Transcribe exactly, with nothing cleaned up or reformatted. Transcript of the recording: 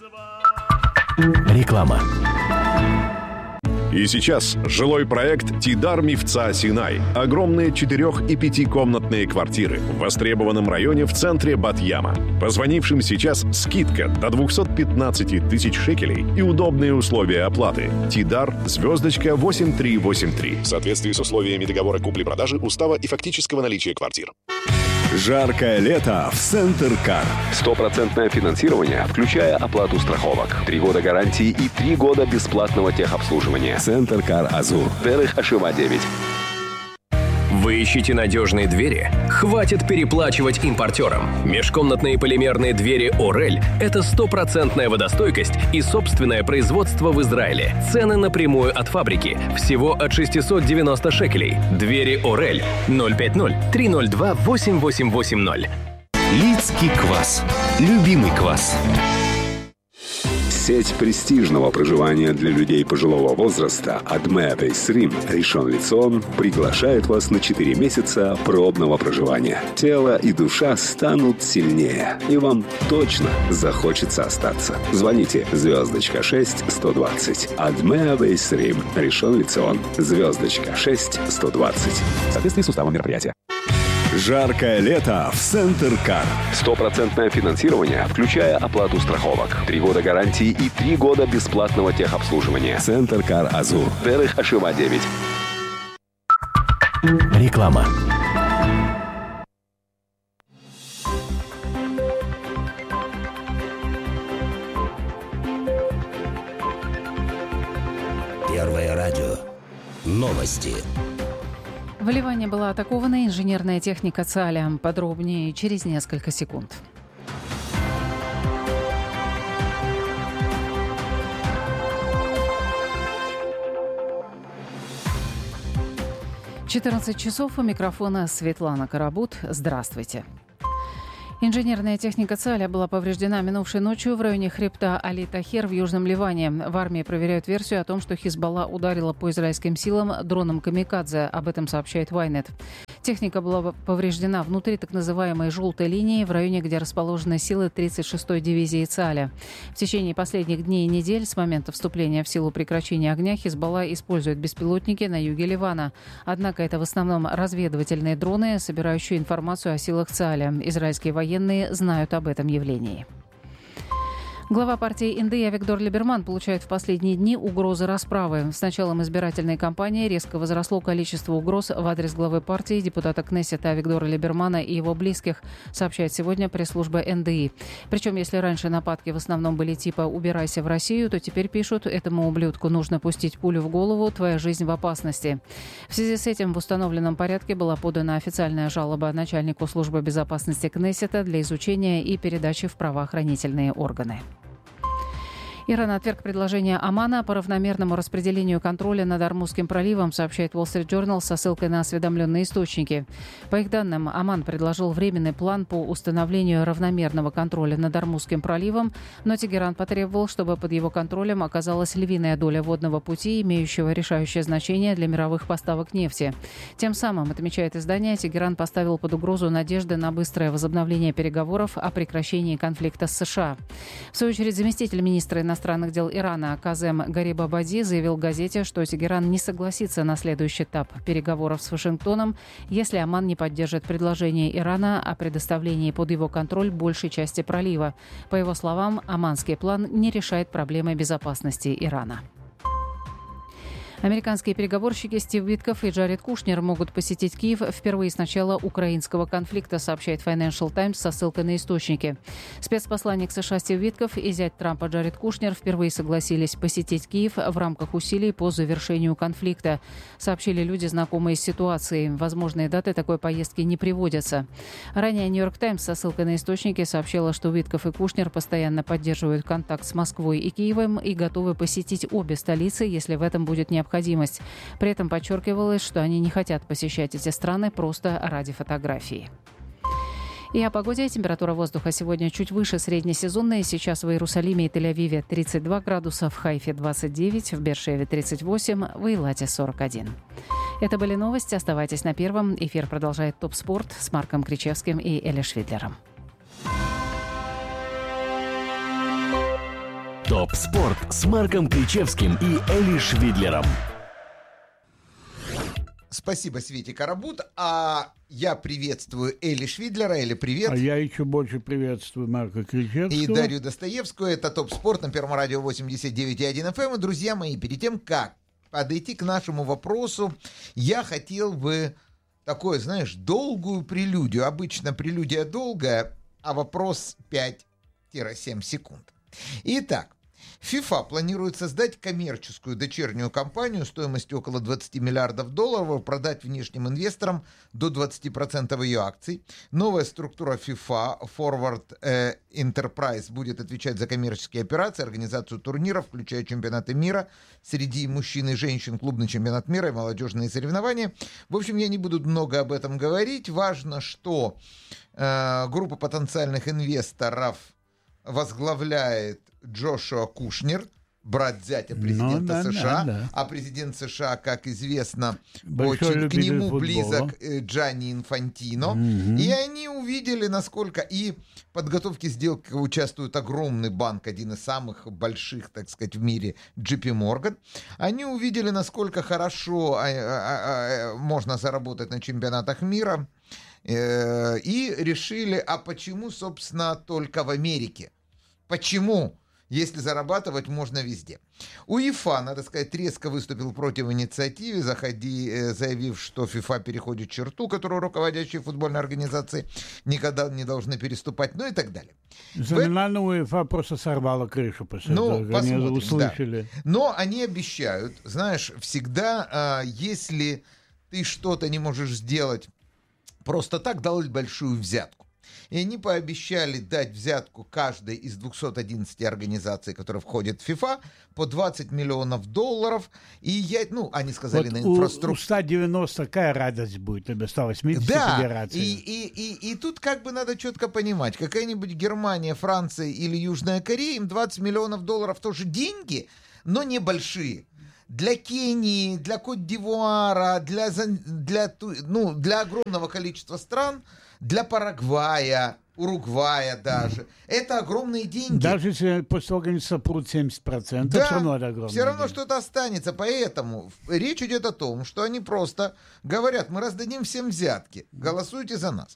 Реклама. И сейчас жилой проект «Тидар Мифца Синай». Огромные четырех- и пятикомнатные квартиры в востребованном районе в центре Бат-Яма. Позвонившим сейчас скидка до двести пятнадцать тысяч шекелей и удобные условия оплаты. «Тидар», звездочка восемь три восемь три. В соответствии с условиями договора купли-продажи, устава и фактического наличия квартир. Жаркое лето в Центр Кар. Стопроцентное финансирование, включая оплату страховок. Три года гарантии и три года бесплатного техобслуживания. Центр Кар Азур. Дерых Ашива девять. Вы ищете надежные двери? Хватит переплачивать импортерам. Межкомнатные полимерные двери «Орель» — это стопроцентная водостойкость и собственное производство в Израиле. Цены напрямую от фабрики. Всего от шестьсот девяносто шекелей. Двери «Орель» ноль пять ноль три ноль два восемь восемь восемь ноль. Лидский квас. Любимый квас. Сеть престижного проживания для людей пожилого возраста Адме Бейсрим Ришон Лецион приглашает вас на четыре месяца пробного проживания. Тело и душа станут сильнее, и вам точно захочется остаться. Звоните звездочка шесть сто двадцать. Адме Бейсрим Ришон Лецион. Звездочка шесть сто двадцать. В соответствии с уставом мероприятия. Жаркое лето в Центр Кар. Стопроцентное финансирование, включая оплату страховок. Три года гарантии и три года бесплатного техобслуживания. Центр Кар Азур. Дерых Ашива девять. Реклама. Первое радио. Новости. В Ливане была атакована инженерная техника ЦАЛЯ. Подробнее через несколько секунд. четырнадцать часов, у микрофона Светлана Карабут. Здравствуйте. Инженерная техника ЦАЛЯ была повреждена минувшей ночью в районе хребта Али-Тахер в Южном Ливане. В армии проверяют версию о том, что Хизбалла ударила по израильским силам дроном «Камикадзе». Об этом сообщает Вайнет. Техника была повреждена внутри так называемой «желтой линии» в районе, где расположены силы тридцать шестой дивизии ЦАЛЯ. В течение последних дней и недель с момента вступления в силу прекращения огня Хизбалла использует беспилотники на юге Ливана. Однако это в основном разведывательные дроны, собирающие информацию о силах ЦАЛЯ. Израильские военные Военные знают об этом явлении. Глава партии эн дэ и Авигдор Либерман получает в последние дни угрозы расправы. С началом избирательной кампании резко возросло количество угроз в адрес главы партии, депутата Кнессета Авигдора Либермана и его близких, сообщает сегодня пресс-служба эн дэ и. Причем, если раньше нападки в основном были типа «убирайся в Россию», то теперь пишут «этому ублюдку нужно пустить пулю в голову, твоя жизнь в опасности». В связи с этим в установленном порядке была подана официальная жалоба начальнику службы безопасности Кнессета для изучения и передачи в правоохранительные органы. Иран отверг предложение Омана по равномерному распределению контроля над Ормузским проливом, сообщает Wall Street Journal со ссылкой на осведомленные источники. По их данным, Оман предложил временный план по установлению равномерного контроля над Ормузским проливом, но Тегеран потребовал, чтобы под его контролем оказалась львиная доля водного пути, имеющего решающее значение для мировых поставок нефти. Тем самым, отмечает издание, Тегеран поставил под угрозу надежды на быстрое возобновление переговоров о прекращении конфликта с США. В свою очередь, заместитель министра иностранных дел Ирана Казем Гарибабади заявил газете, что Тегеран не согласится на следующий этап переговоров с Вашингтоном, если Оман не поддержит предложение Ирана о предоставлении под его контроль большей части пролива. По его словам, оманский план не решает проблемы безопасности Ирана. Американские переговорщики Стив Уитков и Джаред Кушнер могут посетить Киев впервые с начала украинского конфликта, сообщает Financial Times со ссылкой на источники. Спецпосланник США Стив Уитков и зять Трампа Джаред Кушнер впервые согласились посетить Киев в рамках усилий по завершению конфликта, сообщили люди, знакомые с ситуацией. Возможные даты такой поездки не приводятся. Ранее Нью-Йорк Таймс со ссылкой на источники сообщила, что Уитков и Кушнер постоянно поддерживают контакт с Москвой и Киевом и готовы посетить обе столицы, если в этом будет необходимость. При этом подчеркивалось, что они не хотят посещать эти страны просто ради фотографии. И о погоде. Температура воздуха сегодня чуть выше среднесезонной. Сейчас в Иерусалиме и Тель-Авиве тридцать два градуса, в Хайфе двадцать девять, в Бершеве тридцать восемь, в Эйлате сорок один. Это были новости. Оставайтесь на Первом. Эфир продолжает ТОП Спорт с Марком Кричевским и Эли Швидлером. ТОП-спорт с Марком Кричевским и Эли Швидлером. Спасибо, Свете Карабут. А я приветствую Эли Швидлера. Эли, привет. А я еще больше приветствую Марка Кричевского. И Дарью Достоевскую. Это ТОП-спорт на Первом радио восемьдесят девять и один эф эм. И, друзья мои, перед тем, как подойти к нашему вопросу, я хотел бы такое, знаешь, долгую прелюдию. Обычно прелюдия долгая, а вопрос пять-семь секунд. Итак, FIFA планирует создать коммерческую дочернюю компанию стоимостью около двадцать миллиардов долларов, продать внешним инвесторам до двадцать процентов ее акций. Новая структура FIFA, Forward э, Enterprise, будет отвечать за коммерческие операции, организацию турниров, включая чемпионаты мира среди мужчин и женщин, клубный чемпионат мира и молодежные соревнования. В общем, я не буду много об этом говорить. Важно, что э, группа потенциальных инвесторов возглавляет Джошуа Кушнер, брат зятя президента ну, да, США, да, да. А президент США, как известно, очень к нему футбола. Близок Джанни Инфантино. Mm-hmm. И они увидели, насколько и в подготовке сделки участвует огромный банк, один из самых больших, так сказать, в мире, джей пи Morgan. Они увидели, насколько хорошо а, а, а, можно заработать на чемпионатах мира. Э, и решили, а почему, собственно, только в Америке? Почему? Если зарабатывать можно везде. УЕФА, надо сказать, резко выступил против инициативы, заходи, заявив, что ФИФА переходит черту, которую руководящие футбольные организации никогда не должны переступать, ну и так далее. Номинально УЕФА просто сорвала крышу после ну, этого. Они услышали. Да. Но они обещают, знаешь, всегда, если ты что-то не можешь сделать просто так, дать большую взятку. И они пообещали дать взятку каждой из двухсот одиннадцати организаций, которые входят в ФИФА, по двадцать миллионов долларов. И я, ну, они сказали вот на инфраструктуру. У ста девяноста какая радость будет, тебе ста восьмидесяти да, федераций. И, и, и, и тут как бы надо четко понимать, какая-нибудь Германия, Франция или Южная Корея, им двадцать миллионов долларов тоже деньги, но небольшие. Для Кении, для Кот-д'Ивуара, для, для, ну, для огромного количества стран, для Парагвая, Уругвая даже. Это огромные деньги. Даже если после того, как они сопрут семьдесят процентов, да, все равно это огромные все равно деньги. Что-то останется. Поэтому речь идет о том, что они просто говорят, мы раздадим всем взятки, голосуйте за нас.